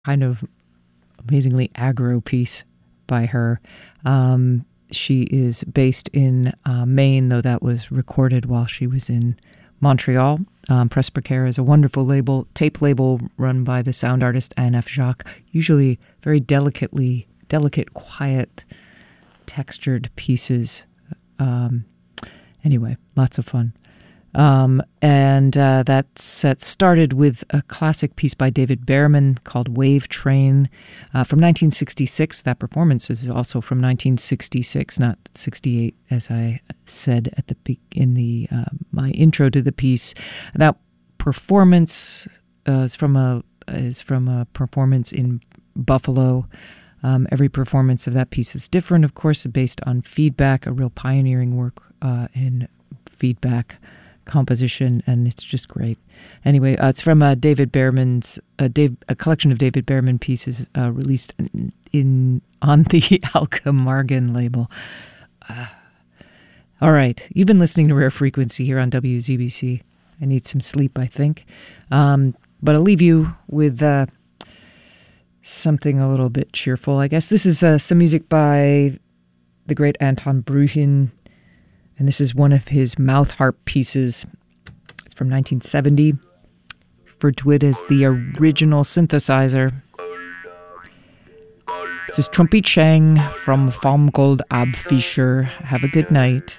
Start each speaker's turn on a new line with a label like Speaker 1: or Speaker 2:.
Speaker 1: kind of amazingly aggro piece by her. She is based in Maine, though that was recorded while she was in Montreal. Presbycare is a wonderful tape label run by the sound artist Anne F. Jacques, usually very delicate, quiet, textured pieces. Anyway, lots of fun. And that set started with a classic piece by David Behrman called Wave Train from 1966. That performance is also from 1966, not 68, as I said at in my intro to the piece. That performance is from a performance in Buffalo. Every performance of that piece is different, of course, based on feedback, a real pioneering work in feedback composition, and it's just great. Anyway, it's from David Behrman's a collection of David Behrman pieces released on the Alkemargen label. All right, you've been listening to Rare Frequency here on WZBC. I need some sleep, I think, but I'll leave you with something a little bit cheerful, I guess. This is some music by the great Anton Bruhin. And this is one of his mouth harp pieces. It's from 1970. Referred to it as the original synthesizer. This is Trumpy Chang from Vom Gold Ab Fischer. Have a good night.